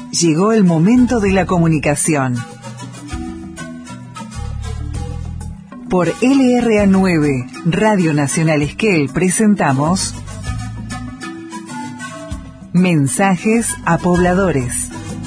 Llegó el momento de la comunicación. Por LRA9, Radio Nacional Esquel, presentamos Mensajes a Pobladores.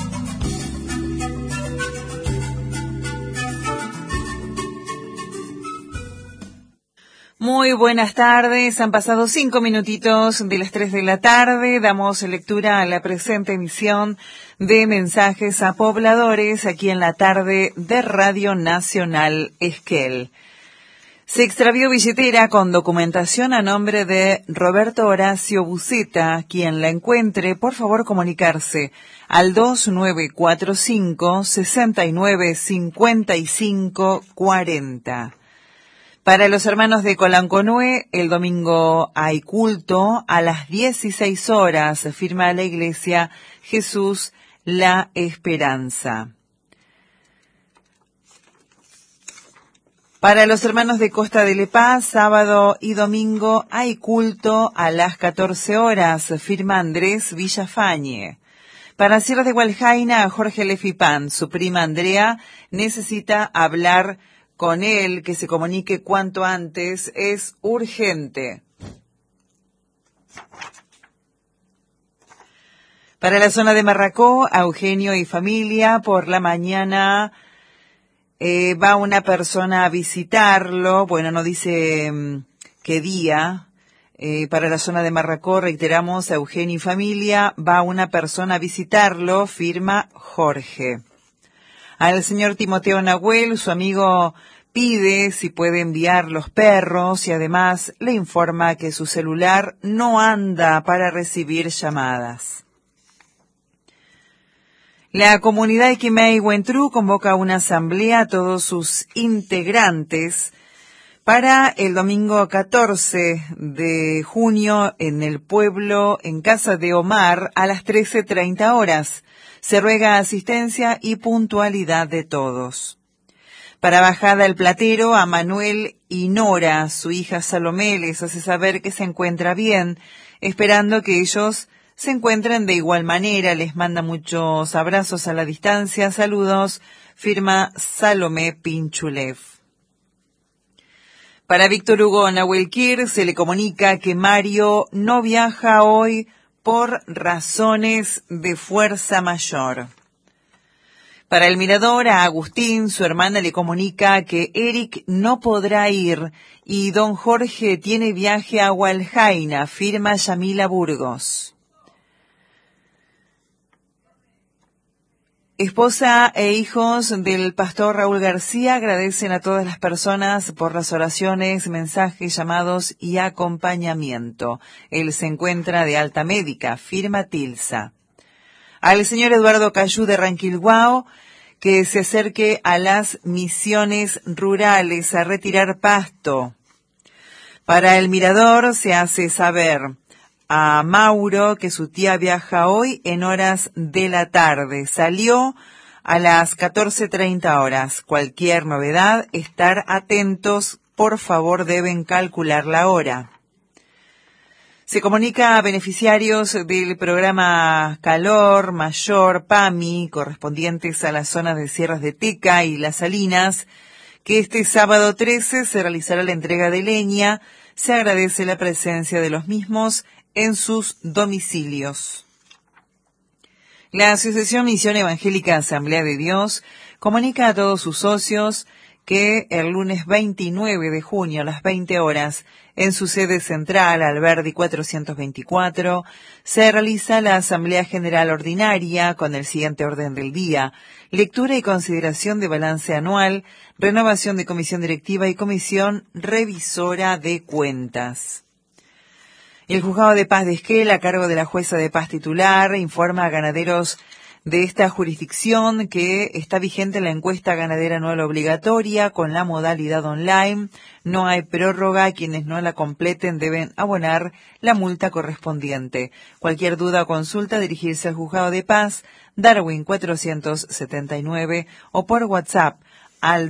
Muy buenas tardes, han pasado 5 minutitos de las 3 de la tarde, damos lectura a la presente emisión de Mensajes a Pobladores aquí en la tarde de Radio Nacional Esquel. Se extravió billetera con documentación a nombre de Roberto Horacio Buceta. Quien la encuentre, por favor comunicarse al 2945 69 55 40. Para los hermanos de Colanconue, el domingo hay culto a las 16 horas, firma la iglesia Jesús la Esperanza. Para los hermanos de Costa de Lepaz, sábado y domingo hay culto a las 14 horas, firma Andrés Villafañe. Para Sierra de Hualjaina, Jorge Lefipán, su prima Andrea, necesita hablar con él, que se comunique cuanto antes, es urgente. Para la zona de Marracó, a Eugenio y familia, por la mañana va una persona a visitarlo, bueno, no dice qué día. Para la zona de Marracó, reiteramos, a Eugenio y familia, va una persona a visitarlo, firma Jorge. Al señor Timoteo Nahuel, su amigo pide si puede enviar los perros y además le informa que su celular no anda para recibir llamadas. La comunidad de Quimei Huentrú convoca una asamblea a todos sus integrantes para el domingo 14 de junio en el pueblo, en casa de Omar, a las 13:30 horas. Se ruega asistencia y puntualidad de todos. Para Bajada el Platero, a Manuel y Nora, su hija Salomé, les hace saber que se encuentra bien, esperando que ellos se encuentren de igual manera. Les manda muchos abrazos a la distancia. Saludos, firma Salomé Pinchulev. Para Víctor Hugo Nahuelquir se le comunica que Mario no viaja hoy por razones de fuerza mayor. Para el Mirador, a Agustín, su hermana le comunica que Eric no podrá ir y don Jorge tiene viaje a Hualjaina, firma Yamila Burgos. Esposa e hijos del pastor Raúl García agradecen a todas las personas por las oraciones, mensajes, llamados y acompañamiento. Él se encuentra de alta médica, firma Tilsa. Al señor Eduardo Cayú de Ranquilhuao, que se acerque a las misiones rurales a retirar pasto. Para el Mirador se hace saber a Mauro que su tía viaja hoy en horas de la tarde. Salió a las 14:30 horas. Cualquier novedad, estar atentos, por favor deben calcular la hora. Se comunica a beneficiarios del programa Calor Mayor PAMI, correspondientes a las zonas de Sierras de Teca y Las Salinas, que este sábado 13 se realizará la entrega de leña. Se agradece la presencia de los mismos en sus domicilios. La Asociación Misión Evangélica Asamblea de Dios comunica a todos sus socios que el lunes 29 de junio a las 20 horas, en su sede central, Alberdi 424, se realiza la Asamblea General Ordinaria con el siguiente orden del día: lectura y consideración de balance anual, renovación de comisión directiva y comisión revisora de cuentas. El Juzgado de Paz de Esquel, a cargo de la jueza de paz titular, informa a ganaderos de esta jurisdicción que está vigente la encuesta ganadera anual obligatoria con la modalidad online. No hay prórroga. Quienes no la completen deben abonar la multa correspondiente. Cualquier duda o consulta, dirigirse al Juzgado de Paz, Darwin 479, o por WhatsApp al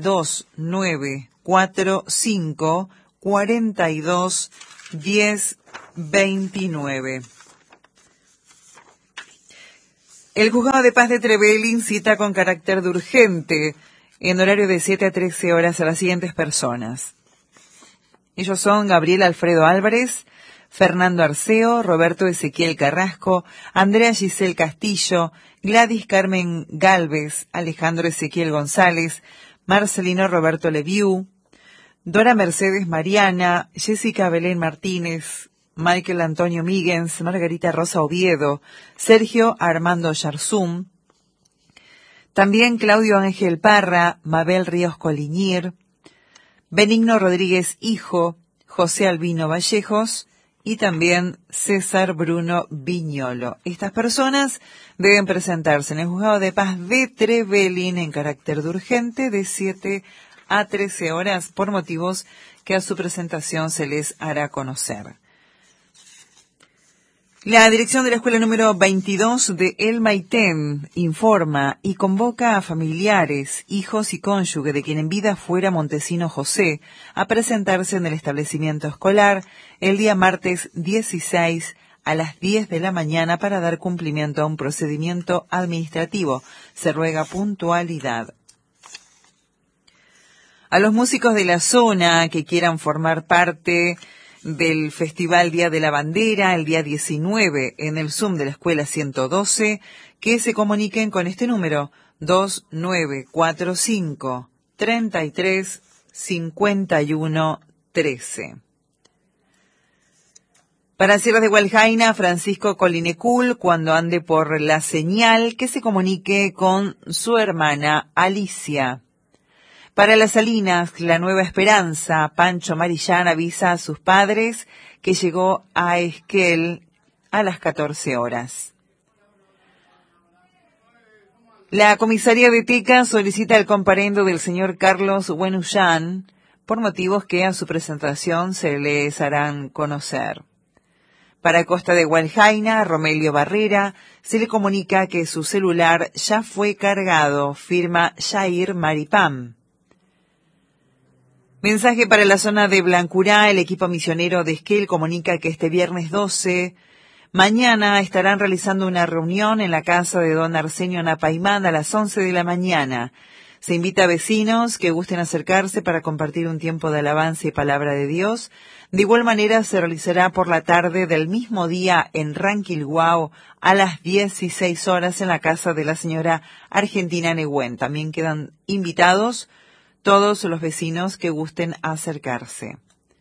2945 42 10 29. El Juzgado de Paz de Trevelin cita con carácter de urgente en horario de 7 a 13 horas a las siguientes personas. Ellos son Gabriel Alfredo Álvarez, Fernando Arceo, Roberto Ezequiel Carrasco, Andrea Giselle Castillo, Gladys Carmen Galvez, Alejandro Ezequiel González, Marcelino Roberto Leviu, Dora Mercedes Mariana, Jessica Belén Martínez, Michael Antonio Míguez, Margarita Rosa Oviedo, Sergio Armando Yarzum, también Claudio Ángel Parra, Mabel Ríos Coliñir, Benigno Rodríguez Hijo, José Albino Vallejos y también César Bruno Viñolo. Estas personas deben presentarse en el Juzgado de Paz de Trevelin en carácter de urgente de 7 a 13 horas por motivos que a su presentación se les hará conocer. La dirección de la escuela número 22 de El Maitén informa y convoca a familiares, hijos y cónyuge de quien en vida fuera Montesino José a presentarse en el establecimiento escolar el día martes 16 a las 10 de la mañana para dar cumplimiento a un procedimiento administrativo. Se ruega puntualidad. A los músicos de la zona que quieran formar parte del Festival Día de la Bandera, el día 19, en el Zoom de la Escuela 112, que se comuniquen con este número, 2945 33 51 13. Para Sierras de Hualjaina, Francisco Colinecul, cuando ande por la señal, que se comunique con su hermana Alicia. Para Las Salinas, La Nueva Esperanza, Pancho Marillán avisa a sus padres que llegó a Esquel a las 14 horas. La comisaría de Teca solicita el comparendo del señor Carlos Buenullán por motivos que a su presentación se les harán conocer. Para Costa de Hualjaina, Romelio Barrera, se le comunica que su celular ya fue cargado, firma Jair Maripam. Mensaje para la zona de Blancurá, el equipo misionero de Esquel comunica que este viernes 12, mañana estarán realizando una reunión en la casa de don Arsenio Napaimán a las 11 de la mañana. Se invita a vecinos que gusten acercarse para compartir un tiempo de alabanza y palabra de Dios. De igual manera se realizará por la tarde del mismo día en Ranquilhuao a las 16 horas en la casa de la señora Argentina Negüen. También quedan invitados todos los vecinos que gusten acercarse.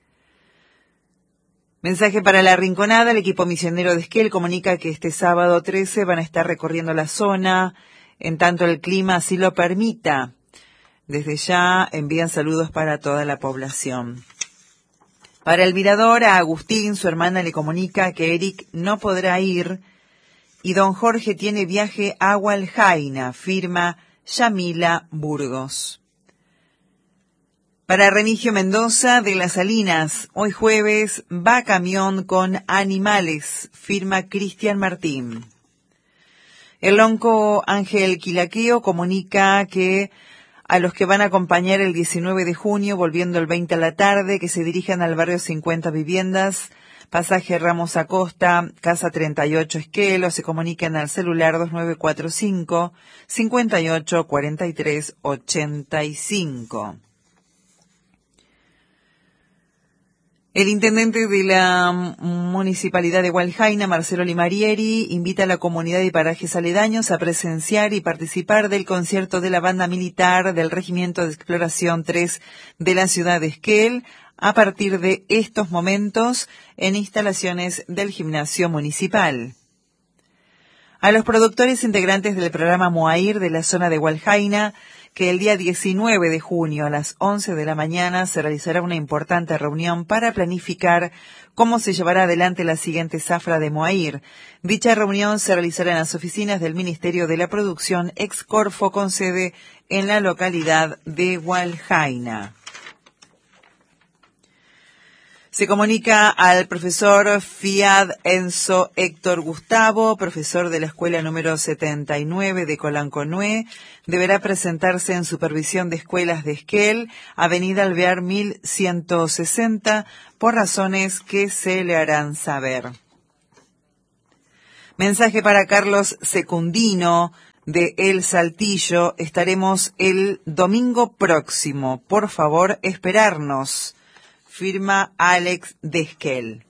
Mensaje para La Rinconada, el equipo misionero de Esquel comunica que este sábado 13 van a estar recorriendo la zona, en tanto el clima así lo permita. Desde ya envían saludos para toda la población. Para El Mirador, a Agustín, su hermana le comunica que Eric no podrá ir y don Jorge tiene viaje a Hualjaina, firma Yamila Burgos. Para Remigio Mendoza de Las Salinas, hoy jueves va camión con animales, firma Cristian Martín. El lonco Ángel Quilaqueo comunica que a los que van a acompañar el 19 de junio, volviendo el 20 a la tarde, que se dirijan al barrio 50 Viviendas, pasaje Ramos Acosta, casa 38 Esquel, o se comunican al celular 2945 58 43 85. El intendente de la Municipalidad de Hualjaina, Marcelo Limarieri, invita a la comunidad y parajes aledaños a presenciar y participar del concierto de la banda militar del Regimiento de Exploración 3 de la ciudad de Esquel a partir de estos momentos en instalaciones del gimnasio municipal. A los productores integrantes del programa Moair de la zona de Hualjaina, que el día 19 de junio a las 11 de la mañana se realizará una importante reunión para planificar cómo se llevará adelante la siguiente zafra de Moair. Dicha reunión se realizará en las oficinas del Ministerio de la Producción ex Corfo con sede en la localidad de Hualjaina. Se comunica al profesor Fiad Enzo Héctor Gustavo, profesor de la escuela número 79 de Colanconué. Deberá presentarse en supervisión de escuelas de Esquel, avenida Alvear 1160, por razones que se le harán saber. Mensaje para Carlos Secundino de El Saltillo. Estaremos el domingo próximo. Por favor, esperarnos. Firma Alex Desquel.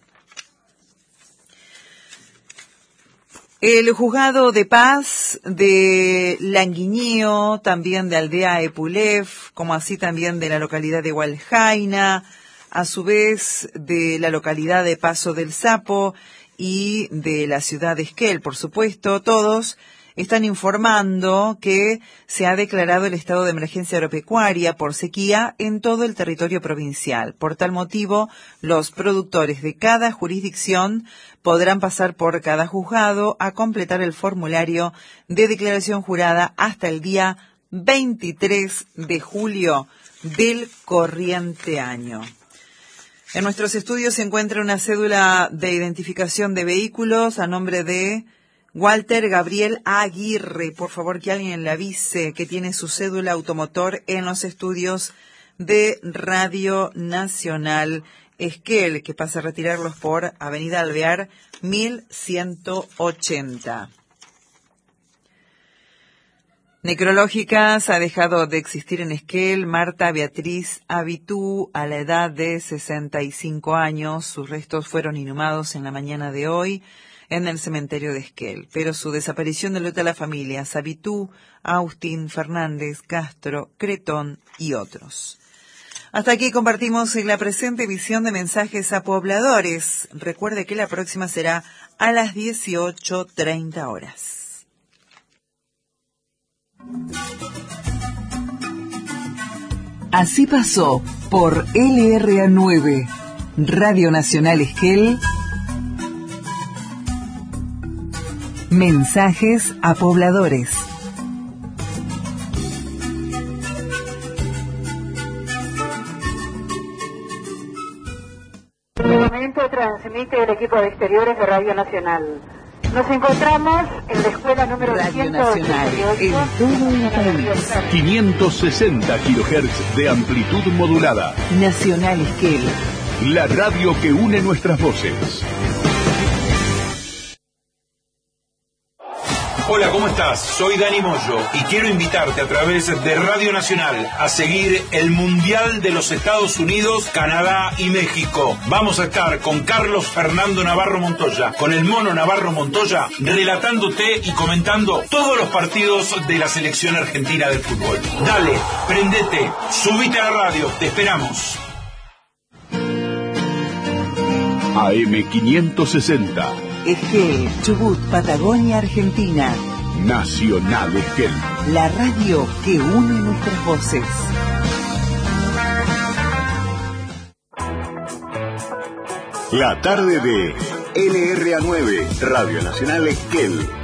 El juzgado de paz de Languiñeo, también de Aldea Epulef, como así también de la localidad de Hualjaina, a su vez de la localidad de Paso del Sapo y de la ciudad de Esquel, por supuesto, todos están informando que se ha declarado el estado de emergencia agropecuaria por sequía en todo el territorio provincial. Por tal motivo, los productores de cada jurisdicción podrán pasar por cada juzgado a completar el formulario de declaración jurada hasta el día 23 de julio del corriente año. En nuestros estudios se encuentra una cédula de identificación de vehículos a nombre de Walter Gabriel Aguirre. Por favor, que alguien le avise que tiene su cédula automotor en los estudios de Radio Nacional Esquel, que pasa a retirarlos por Avenida Alvear 1180. Necrológicas ha dejado de existir en Esquel Marta Beatriz Abitú a la edad de 65 años. Sus restos fueron inhumados en la mañana de hoy en el cementerio de Esquel, pero su desaparición delata a la familia Sabitú, Austin, Fernández, Castro, Cretón y otros. Hasta aquí compartimos la presente edición de Mensajes a Pobladores. Recuerde que la próxima será a las 18:30 horas. Así pasó por LRA9, Radio Nacional Esquel, Mensajes a Pobladores. En este momento transmite el equipo de exteriores de Radio Nacional. Nos encontramos en la escuela número Radio Nacional, 188 en todo el país. 560 kHz de amplitud modulada. Nacional Esquel, La radio que une nuestras voces. Hola, ¿cómo estás? Soy Dani Moyo y quiero invitarte a través de Radio Nacional a seguir el Mundial de los Estados Unidos, Canadá y México. Vamos a estar con Carlos Fernando Navarro Montoya, con el Mono Navarro Montoya, relatándote y comentando todos los partidos de la selección argentina de fútbol. Dale, prendete, subite a la radio, te esperamos. AM 560. Esquel, Chubut, Patagonia, Argentina. Nacional Esquel. La radio que une nuestras voces. La tarde de LRA9, Radio Nacional Esquel.